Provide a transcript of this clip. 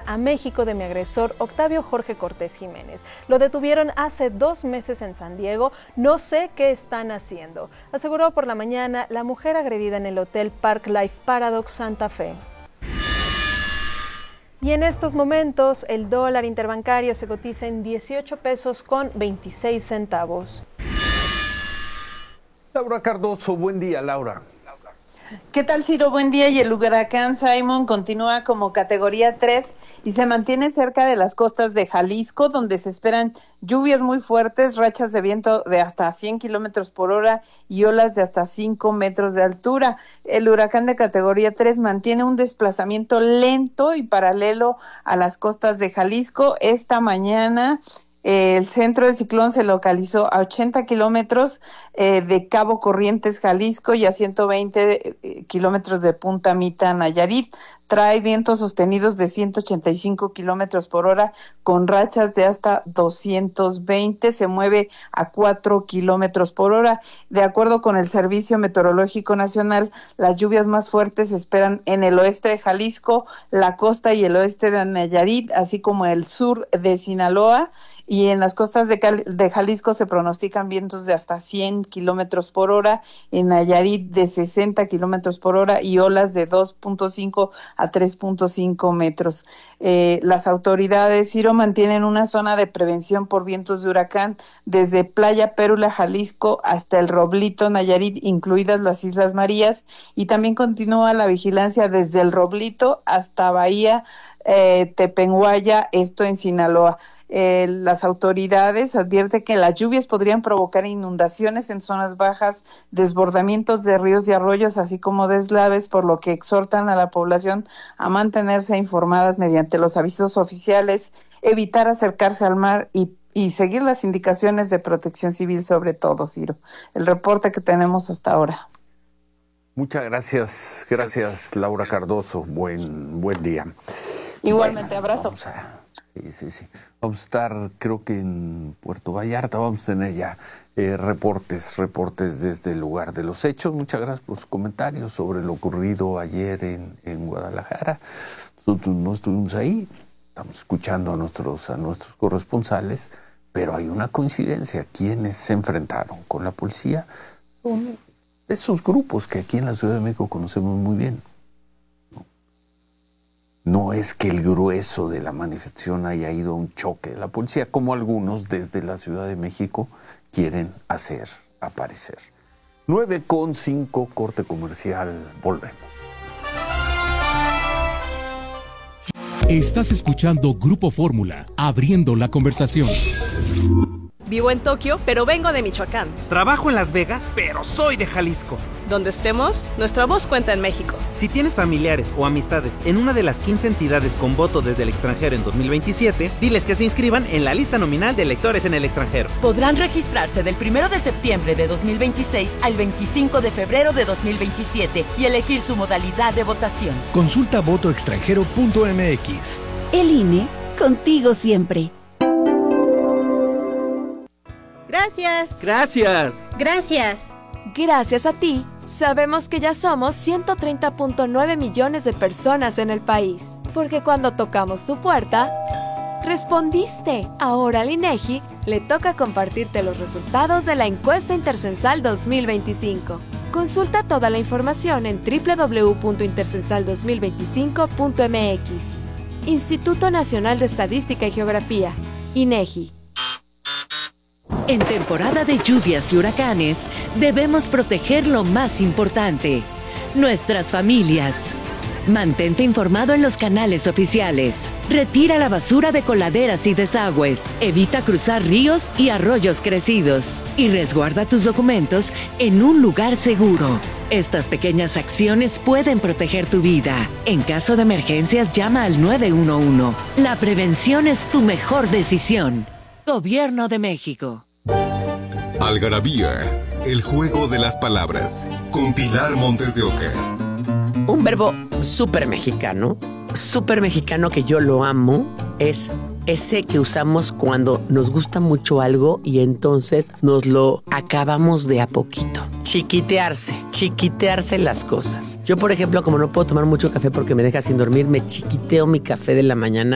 a México de mi agresor Octavio Jorge Cortés Jiménez. Lo detuvieron hace 2 meses en San Diego. No sé qué están haciendo, aseguró por la mañana la mujer agredida en el hotel Park Life Paradox Santa Fe. Y en estos momentos el dólar interbancario se cotiza en 18 pesos con 26 centavos. Laura Cardoso, buen día, Laura. ¿Qué tal, Ciro? Buen día. Y el huracán Simon continúa como categoría 3 y se mantiene cerca de las costas de Jalisco, donde se esperan lluvias muy fuertes, rachas de viento de hasta 100 kilómetros por hora y olas de hasta 5 metros de altura. El huracán de categoría 3 mantiene un desplazamiento lento y paralelo a las costas de Jalisco. Esta mañana el centro del ciclón se localizó a 80 kilómetros de Cabo Corrientes, Jalisco, y a 120 kilómetros de Punta Mita, Nayarit. Trae vientos sostenidos de 185 kilómetros por hora con rachas de hasta 220. Se mueve a 4 kilómetros por hora. De acuerdo con el Servicio Meteorológico Nacional, las lluvias más fuertes se esperan en el oeste de Jalisco, la costa y el oeste de Nayarit, así como el sur de Sinaloa. Y en las costas de Jalisco se pronostican vientos de hasta 100 kilómetros por hora, en Nayarit de 60 kilómetros por hora y olas de 2.5 a 3.5 metros. Las autoridades, Ciro, mantienen una zona de prevención por vientos de huracán desde Playa Pérula, Jalisco, hasta el Roblito, Nayarit, incluidas las Islas Marías, y también continúa la vigilancia desde el Roblito hasta Bahía Tepenguaya, esto en Sinaloa. Las autoridades advierten que las lluvias podrían provocar inundaciones en zonas bajas, desbordamientos de ríos y arroyos, así como deslaves, por lo que exhortan a la población a mantenerse informadas mediante los avisos oficiales, evitar acercarse al mar y seguir las indicaciones de protección civil, sobre todo, Ciro. El reporte que tenemos hasta ahora. Muchas gracias Laura Cardoso. Buen día. Igualmente, abrazo. Sí. Vamos a estar, creo que en Puerto Vallarta, vamos a tener ya reportes desde el lugar de los hechos. Muchas gracias por sus comentarios sobre lo ocurrido ayer en Guadalajara. Nosotros no estuvimos ahí, estamos escuchando a nuestros corresponsales, pero hay una coincidencia. Quienes se enfrentaron con la policía son esos grupos que aquí en la Ciudad de México conocemos muy bien. No es que el grueso de la manifestación haya ido a un choque de la policía, como algunos desde la Ciudad de México quieren hacer aparecer. 9:05, corte comercial, volvemos. Estás escuchando Grupo Fórmula, abriendo la conversación. Vivo en Tokio, pero vengo de Michoacán. Trabajo en Las Vegas, pero soy de Jalisco. Donde estemos, nuestra voz cuenta en México. Si tienes familiares o amistades en una de las 15 entidades con voto desde el extranjero en 2027, diles que se inscriban en la lista nominal de electores en el extranjero. Podrán registrarse del 1 de septiembre de 2026 al 25 de febrero de 2027 y elegir su modalidad de votación. Consulta votoextranjero.mx. El INE, contigo siempre. Gracias. Gracias. Gracias. Gracias a ti, sabemos que ya somos 130.9 millones de personas en el país. Porque cuando tocamos tu puerta, respondiste. Ahora al INEGI le toca compartirte los resultados de la encuesta Intercensal 2025. Consulta toda la información en www.intercensal2025.mx. Instituto Nacional de Estadística y Geografía, INEGI. En temporada de lluvias y huracanes, debemos proteger lo más importante, nuestras familias. Mantente informado en los canales oficiales. Retira la basura de coladeras y desagües. Evita cruzar ríos y arroyos crecidos. Y resguarda tus documentos en un lugar seguro. Estas pequeñas acciones pueden proteger tu vida. En caso de emergencias, llama al 911. La prevención es tu mejor decisión. Gobierno de México. Algarabía, el juego de las palabras, con Pilar Montes de Oca. Un verbo súper mexicano que yo lo amo, es ese que usamos cuando nos gusta mucho algo y entonces nos lo acabamos de a poquito. Chiquitearse las cosas. Yo, por ejemplo, como no puedo tomar mucho café porque me deja sin dormir, me chiquiteo mi café de la mañana